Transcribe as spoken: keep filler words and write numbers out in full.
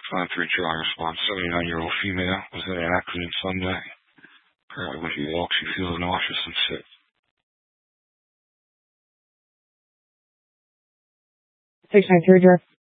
five three two, I respond. seventy-nine-year-old female was in an accident Sunday. Apparently when she walks, she feels nauseous and sick. six nine three, Direct.